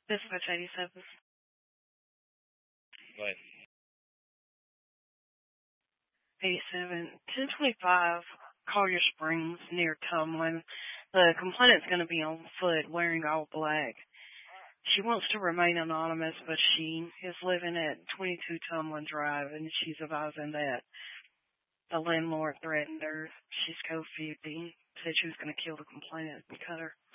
Dispatch 87. What? 87. 1025 Collier Springs near Tumlin. The complainant's going to be on foot wearing all black. She wants to remain anonymous, but she is living at 22 Tumlin Drive, and she's advising that the landlord threatened her. She's co-50, said she was going to kill the complainant and cut her.